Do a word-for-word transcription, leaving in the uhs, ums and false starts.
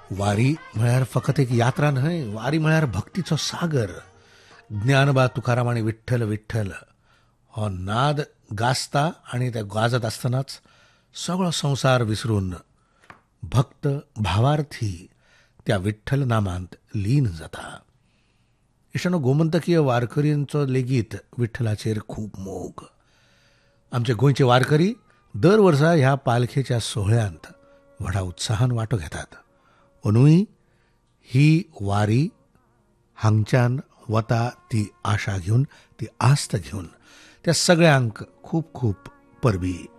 वारी म्हळ्यार फकत एक यात्रा न्हय, वारी म्हळ्यार भक्तीचो सागर. ज्ञानबा तुकाराम आनी विठ्ठल विठ्ठल हो नाद गाजता आनी ते गाजत आसतनाच सगळो संवसार विसरून भक्त भावार्थी त्या विठ्ठल नामांत लीन जाता. इश्टानो, गोमंतकीय वारकरींचो लेगीत विठ्ठलाचेर खूब मोग. आमचे गोंयचे वारकरी दर वर्सा ह्या पालखेच्या सोहळ्यांत व्हडा उत्साहान वांटो घेतात. अंदूय ही वारी हांगच्यान वता ती आशा घेवन, ती आस्त घेवन त्या सगळ्यांक खूब खूब परबी.